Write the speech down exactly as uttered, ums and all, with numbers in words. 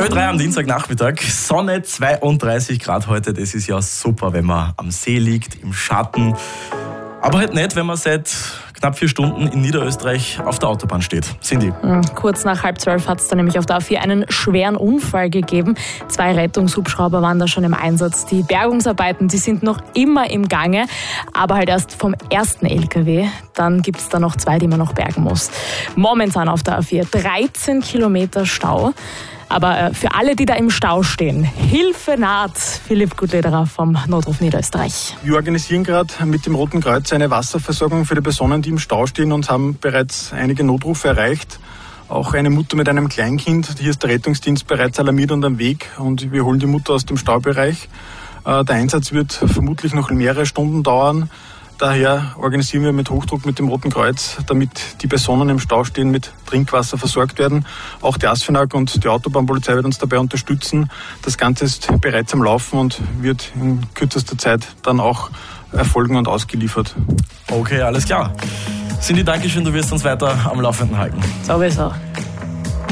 Ö drei am Dienstagnachmittag, Sonne zweiunddreißig Grad heute, das ist ja super, wenn man am See liegt, im Schatten. Aber halt nicht, wenn man seit knapp vier Stunden in Niederösterreich auf der Autobahn steht. Cindy. Kurz nach halb zwölf hat es da nämlich auf der A vier einen schweren Unfall gegeben. Zwei Rettungshubschrauber waren da schon im Einsatz. Die Bergungsarbeiten, die sind noch immer im Gange, aber halt erst vom ersten L K W. Dann gibt es da noch zwei, die man noch bergen muss. Momentan auf der A vier dreizehn Kilometer Stau. Aber für alle, die da im Stau stehen, Hilfe naht. Philipp Gutlederer vom Notruf Niederösterreich. Wir organisieren gerade mit dem Roten Kreuz eine Wasserversorgung für die Personen, die im Stau stehen, und haben bereits einige Notrufe erreicht. Auch eine Mutter mit einem Kleinkind. Hier ist der Rettungsdienst bereits alarmiert und am Weg, und wir holen die Mutter aus dem Staubereich. Der Einsatz wird vermutlich noch mehrere Stunden dauern. Daher organisieren wir mit Hochdruck mit dem Roten Kreuz, damit die Personen im Stau stehen, mit Trinkwasser versorgt werden. Auch die ASFINAG und die Autobahnpolizei wird uns dabei unterstützen. Das Ganze ist bereits am Laufen und wird in kürzester Zeit dann auch erfolgen und ausgeliefert. Okay, alles klar. Cindy, danke schön, du wirst uns weiter am Laufenden halten. Sowieso.